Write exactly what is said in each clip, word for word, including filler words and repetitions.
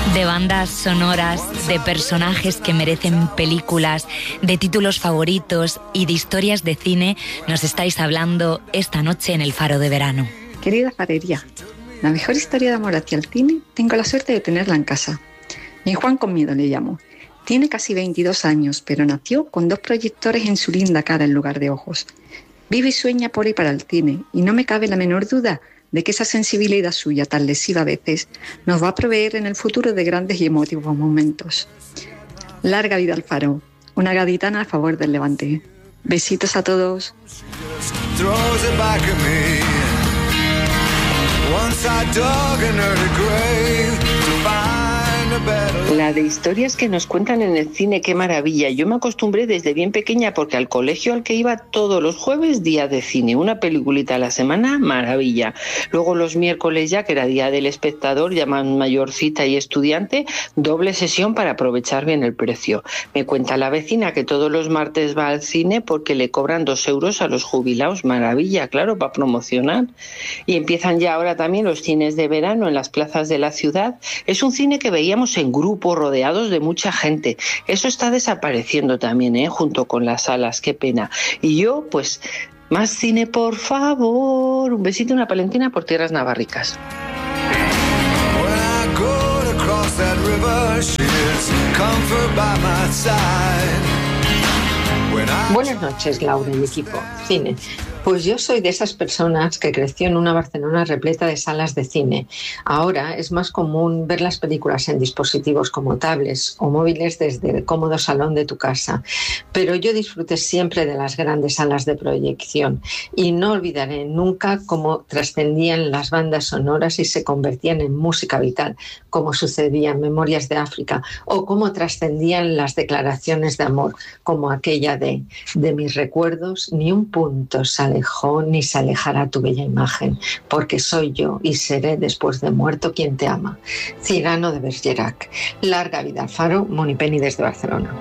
De bandas sonoras, de personajes que merecen películas, de títulos favoritos y de historias de cine nos estáis hablando esta noche en el Faro de Verano. Querida farería, la mejor historia de amor hacia el cine tengo la suerte de tenerla en casa. Mi Juan con miedo le llamo. Tiene casi veintidós años, pero nació con dos proyectores en su linda cara en lugar de ojos. Vive y sueña por y para el cine, y no me cabe la menor duda de que esa sensibilidad suya, tan lesiva a veces, nos va a proveer en el futuro de grandes y emotivos momentos. Larga vida al Faro, una gaditana a favor del Levante. Besitos a todos. La de historias que nos cuentan en el cine, qué maravilla. Yo me acostumbré desde bien pequeña porque al colegio al que iba todos los jueves, día de cine, una peliculita a la semana, maravilla. Luego los miércoles ya, que era día del espectador, llaman mayorcita y estudiante, doble sesión para aprovechar bien el precio. Me cuenta la vecina que todos los martes va al cine porque le cobran dos euros a los jubilados, maravilla, claro, para promocionar. Y empiezan ya ahora también los cines de verano en las plazas de la ciudad. Es un cine que veíamos en grupo, rodeados de mucha gente. Eso está desapareciendo también, ¿eh? Junto con las salas, qué pena. Y yo, pues, más cine, por favor. Un besito y una palentina por tierras navarricas. Buenas noches, Laura y equipo. Cine. Pues yo soy de esas personas que creció en una Barcelona repleta de salas de cine. Ahora es más común ver las películas en dispositivos como tablets o móviles desde el cómodo salón de tu casa. Pero yo disfruté siempre de las grandes salas de proyección y no olvidaré nunca cómo trascendían las bandas sonoras y se convertían en música vital, como sucedía en Memorias de África, o cómo trascendían las declaraciones de amor, como aquella de «De mis recuerdos ni un punto sale alejó ni se alejará tu bella imagen, porque soy yo y seré después de muerto quien te ama». Cyrano de Bergerac. Larga vida al Faro, Moni Penny desde Barcelona.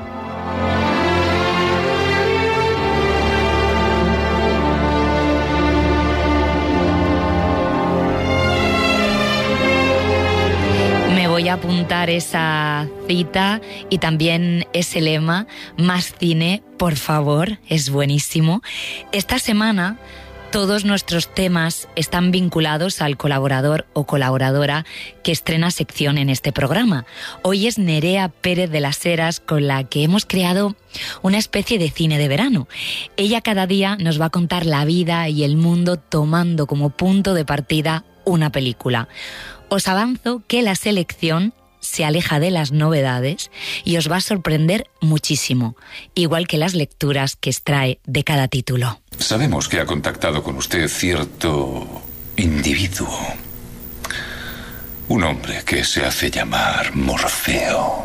Voy a apuntar esa cita y también ese lema, más cine, por favor, es buenísimo. Esta semana todos nuestros temas están vinculados al colaborador o colaboradora que estrena sección en este programa. Hoy es Nerea Pérez de las Heras, con la que hemos creado una especie de cine de verano. Ella cada día nos va a contar la vida y el mundo tomando como punto de partida una película. Os avanzo que la selección se aleja de las novedades y os va a sorprender muchísimo, igual que las lecturas que extrae de cada título. Sabemos que ha contactado con usted cierto individuo. Un hombre que se hace llamar Morfeo.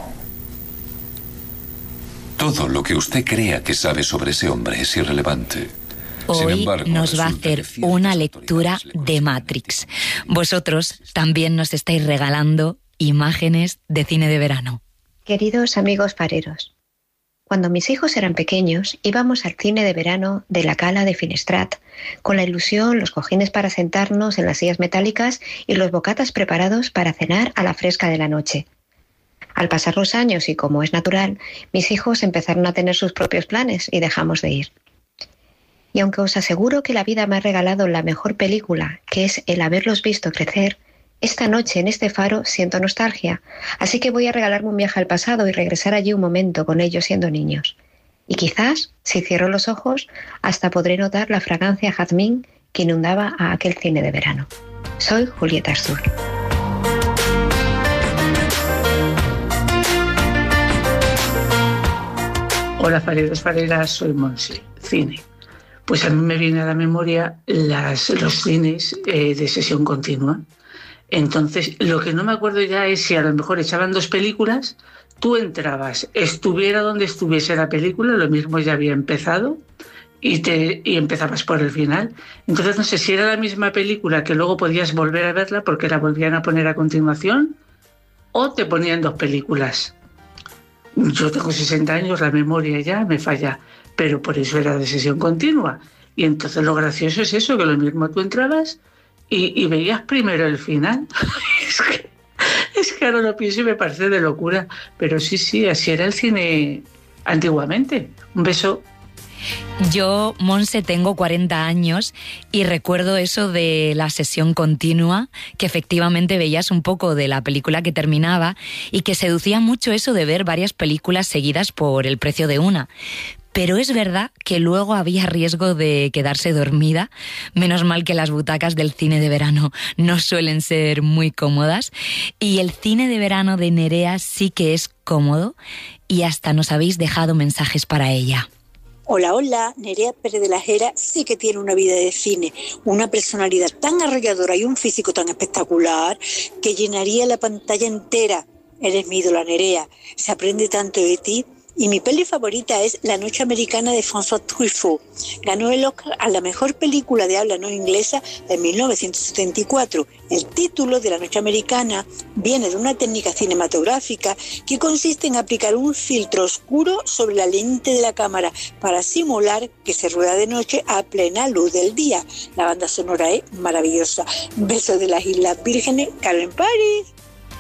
Todo lo que usted crea que sabe sobre ese hombre es irrelevante. Hoy embargo, nos va a hacer una lectura de Matrix. Vosotros también nos estáis regalando imágenes de cine de verano. Queridos amigos fareros, cuando mis hijos eran pequeños íbamos al cine de verano de la Cala de Finestrat, con la ilusión, los cojines para sentarnos en las sillas metálicas y los bocatas preparados para cenar a la fresca de la noche. Al pasar los años y como es natural, mis hijos empezaron a tener sus propios planes y dejamos de ir. Y aunque os aseguro que la vida me ha regalado la mejor película, que es el haberlos visto crecer, esta noche en este faro siento nostalgia, así que voy a regalarme un viaje al pasado y regresar allí un momento con ellos siendo niños. Y quizás, si cierro los ojos, hasta podré notar la fragancia jazmín que inundaba a aquel cine de verano. Soy Julieta Arzur. Hola fareros, fareras, soy Monse. Cine. Pues a mí me viene a la memoria las, los cines eh, de sesión continua. Entonces, lo que no me acuerdo ya es si a lo mejor echaban dos películas, tú entrabas, estuviera donde estuviese la película, lo mismo ya había empezado, y, te, y empezabas por el final. Entonces, no sé si era la misma película que luego podías volver a verla porque la volvían a poner a continuación, o te ponían dos películas. Yo tengo sesenta años, la memoria ya me falla, pero por eso era de sesión continua. Y entonces lo gracioso es eso, que lo mismo tú entrabas y, y veías primero el final. es, que, es que que ahora lo pienso y me parece de locura, pero sí, sí, así era el cine antiguamente. Un beso. Yo, Monse, tengo cuarenta años y recuerdo eso de la sesión continua, que efectivamente veías un poco de la película que terminaba y que seducía mucho eso de ver varias películas seguidas por el precio de una. Pero es verdad que luego había riesgo de quedarse dormida. Menos mal que las butacas del cine de verano no suelen ser muy cómodas. Y el cine de verano de Nerea sí que es cómodo y hasta nos habéis dejado mensajes para ella. Hola, hola, Nerea Pérez de la Jera sí que tiene una vida de cine, una personalidad tan arrolladora y un físico tan espectacular que llenaría la pantalla entera. Eres mi ídola, Nerea, se aprende tanto de ti. Y mi peli favorita es La Noche Americana de François Truffaut. Ganó el Oscar a la mejor película de habla no inglesa en mil novecientos setenta y cuatro. El título de La Noche Americana viene de una técnica cinematográfica que consiste en aplicar un filtro oscuro sobre la lente de la cámara para simular que se rueda de noche a plena luz del día. La banda sonora es maravillosa. Besos de las Islas Vírgenes, Carmen París.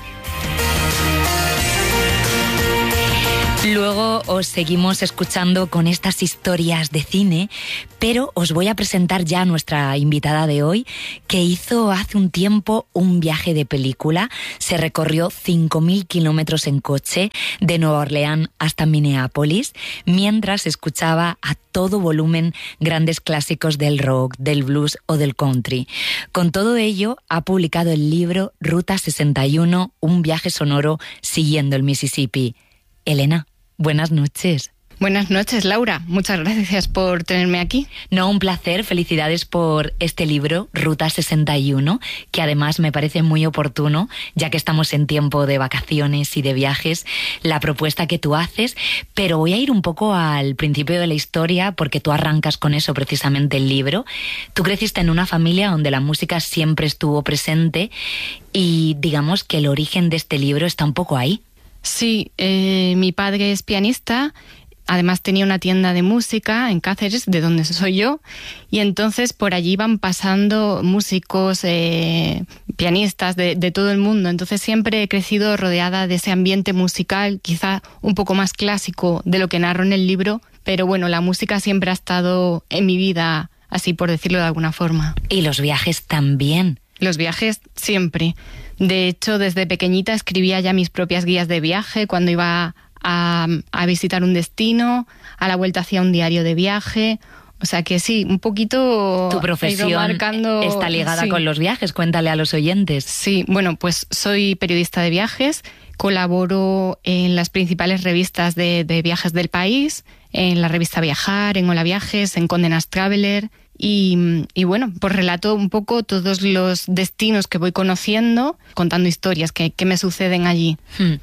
Luego os seguimos escuchando con estas historias de cine, pero os voy a presentar ya a nuestra invitada de hoy, que hizo hace un tiempo un viaje de película. Se recorrió cinco mil kilómetros en coche de Nueva Orleans hasta Minneapolis, mientras escuchaba a todo volumen grandes clásicos del rock, del blues o del country. Con todo ello, ha publicado el libro Ruta sesenta y uno, un viaje sonoro siguiendo el Mississippi. Elena, buenas noches. Buenas noches, Laura. Muchas gracias por tenerme aquí. No, un placer. Felicidades por este libro, Ruta sesenta y uno, que además me parece muy oportuno, ya que estamos en tiempo de vacaciones y de viajes, la propuesta que tú haces. Pero voy a ir un poco al principio de la historia, porque tú arrancas con eso precisamente el libro. Tú creciste en una familia donde la música siempre estuvo presente y digamos que el origen de este libro está un poco ahí. Sí, eh, mi padre es pianista. Además tenía una tienda de música en Cáceres, de donde soy yo, y entonces por allí iban pasando músicos, eh, pianistas de, de todo el mundo. Entonces siempre he crecido rodeada de ese ambiente musical, quizá un poco más clásico de lo que narro en el libro, pero bueno, la música siempre ha estado en mi vida, así por decirlo de alguna forma. Y los viajes también. Los viajes siempre. De hecho, desde pequeñita escribía ya mis propias guías de viaje cuando iba A, a visitar un destino, a la vuelta hacía un diario de viaje. O sea que sí, un poquito... Tu profesión marcando, está ligada sí. con los viajes, cuéntale a los oyentes. Sí, bueno, pues soy periodista de viajes, colaboro en las principales revistas de, de viajes del país, en la revista Viajar, en Hola Viajes, en Condé Nast Traveler. Y, y bueno, pues relato un poco todos los destinos que voy conociendo, contando historias que, que me suceden allí.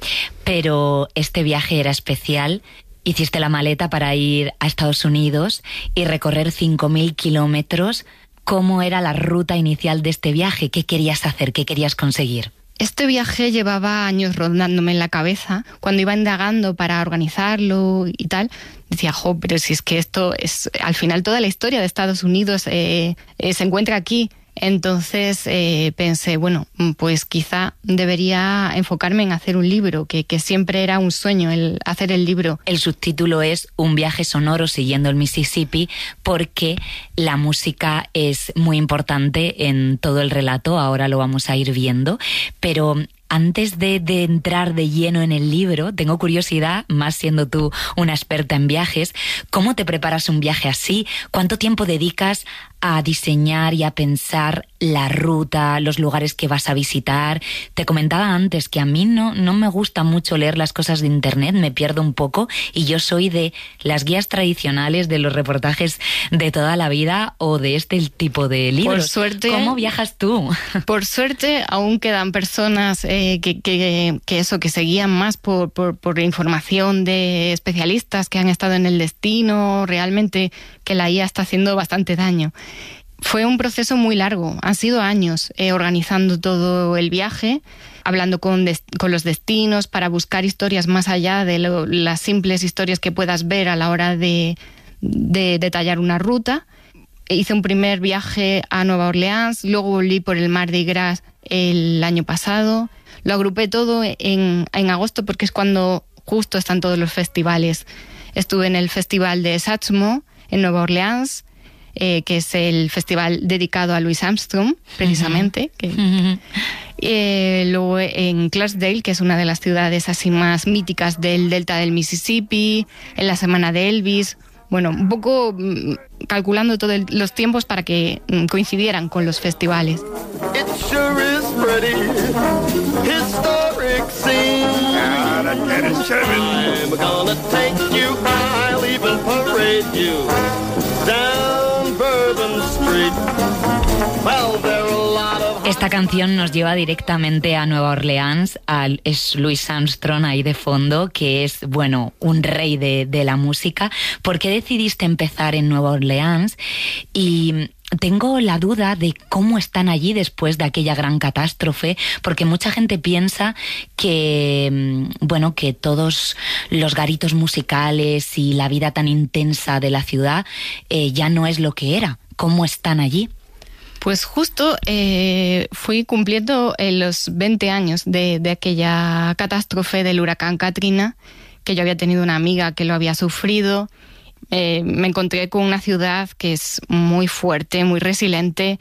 Pero este viaje era especial. Hiciste la maleta para ir a Estados Unidos y recorrer cinco mil kilómetros. ¿Cómo era la ruta inicial de este viaje? ¿Qué querías hacer? ¿Qué querías conseguir? Este viaje llevaba años rondándome en la cabeza. Cuando iba indagando para organizarlo y tal, decía, jo, pero si es que esto es... Al final toda la historia de Estados Unidos eh, eh, se encuentra aquí. Entonces eh, pensé, bueno, pues quizá debería enfocarme en hacer un libro, que, que siempre era un sueño el hacer el libro. El subtítulo es Un viaje sonoro siguiendo el Mississippi, porque la música es muy importante en todo el relato, ahora lo vamos a ir viendo, pero... Antes de, de entrar de lleno en el libro, tengo curiosidad, más siendo tú una experta en viajes, ¿cómo te preparas un viaje así? ¿Cuánto tiempo dedicas a diseñar y a pensar la ruta, los lugares que vas a visitar? Te comentaba antes que a mí no, no me gusta mucho leer las cosas de internet, me pierdo un poco, y yo soy de las guías tradicionales, de los reportajes de toda la vida o de este tipo de libros. Por suerte, ¿cómo viajas tú? Por suerte aún quedan personas eh, que, que, que eso, que se guían más por, por, por información de especialistas que han estado en el destino, realmente que la I A está haciendo bastante daño. Fue un proceso muy largo, han sido años eh, organizando todo el viaje, hablando con, des- con los destinos para buscar historias más allá de lo, las simples historias que puedas ver a la hora de, de detallar una ruta. Hice un primer viaje a Nueva Orleans, luego volví por el Mardi Gras el año pasado, lo agrupé todo en, en agosto porque es cuando justo están todos los festivales. Estuve en el Festival de Satchmo, en Nueva Orleans, eh, que es el festival dedicado a Louis Armstrong, precisamente. Uh-huh. Que, uh-huh. Eh, luego en Clarksdale, que es una de las ciudades así más míticas del delta del Mississippi, en la semana de Elvis. Bueno, un poco mm, calculando todos los tiempos para que mm, coincidieran con los festivales. It sure is pretty, historic scene. Gotta get it, Chevy. I'm gonna take you, I'll even parade you down Bourbon Street. Well, there are a lot of... Esta canción nos lleva directamente a Nueva Orleans, al, es Louis Armstrong ahí de fondo, que es, bueno, un rey de, de la música. ¿Por qué decidiste empezar en Nueva Orleans? Y tengo la duda de cómo están allí después de aquella gran catástrofe, porque mucha gente piensa que, bueno, que todos los garitos musicales y la vida tan intensa de la ciudad eh, ya no es lo que era. ¿Cómo están allí? Pues justo eh, fui cumpliendo eh, los veinte años de, de aquella catástrofe del huracán Katrina, que yo había tenido una amiga que lo había sufrido. Eh, me encontré con una ciudad que es muy fuerte, muy resiliente.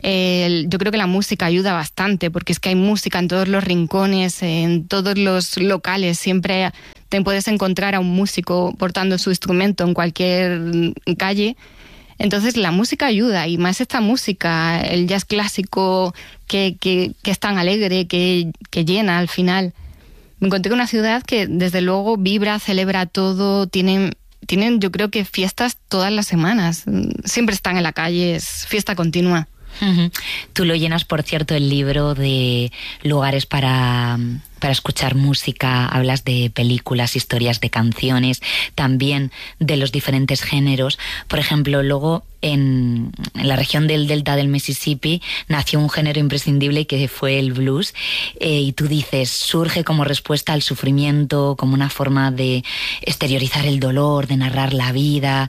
Eh, yo creo que la música ayuda bastante, porque es que hay música en todos los rincones, en todos los locales. Siempre te puedes encontrar a un músico portando su instrumento en cualquier calle. Entonces la música ayuda, y más esta música, el jazz clásico que, que, que es tan alegre, que, que llena al final. Me encontré con una ciudad que desde luego vibra, celebra todo, tienen, tienen yo creo que fiestas todas las semanas, siempre están en la calle, es fiesta continua. Uh-huh. Tú lo llenas, por cierto, el libro de lugares para, para escuchar música, hablas de películas, historias de canciones, también de los diferentes géneros. Por ejemplo, luego en, en la región del delta del Mississippi nació un género imprescindible que fue el blues, eh, y tú dices, surge como respuesta al sufrimiento, como una forma de exteriorizar el dolor, de narrar la vida,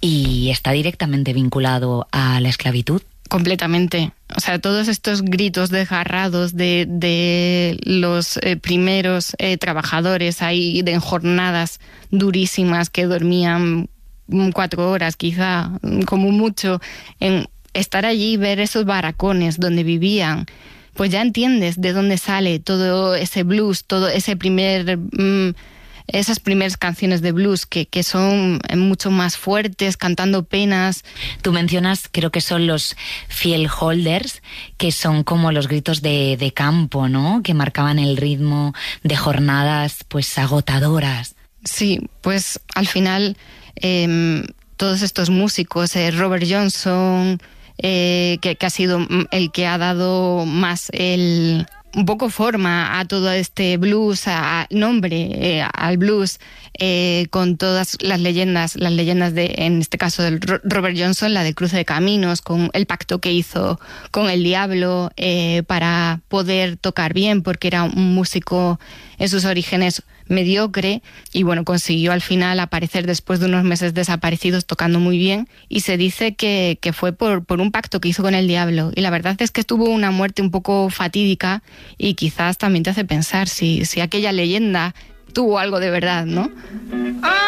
y está directamente vinculado a la esclavitud. Completamente. O sea, todos estos gritos desgarrados de, de los eh, primeros eh, trabajadores ahí de, en jornadas durísimas que dormían cuatro horas quizá, como mucho, en estar allí y ver esos barracones donde vivían, pues ya entiendes de dónde sale todo ese blues, todo ese primer... Mmm, esas primeras canciones de blues que, que son mucho más fuertes, cantando penas. Tú mencionas, creo que son los field holders, que son como los gritos de, de campo, ¿no? Que marcaban el ritmo de jornadas pues agotadoras. Sí, pues al final eh, todos estos músicos, eh, Robert Johnson, eh, que, que ha sido el que ha dado más el... un poco forma a todo este blues, a, a nombre eh, al blues, eh, con todas las leyendas, las leyendas de, en este caso del Robert Johnson, la de Cruce de Caminos, con el pacto que hizo con el diablo eh, para poder tocar bien, porque era un músico en sus orígenes mediocre, y bueno, consiguió al final aparecer después de unos meses desaparecidos tocando muy bien, y se dice que, que fue por, por un pacto que hizo con el diablo, y la verdad es que tuvo una muerte un poco fatídica, y quizás también te hace pensar si, si aquella leyenda tuvo algo de verdad, ¿no?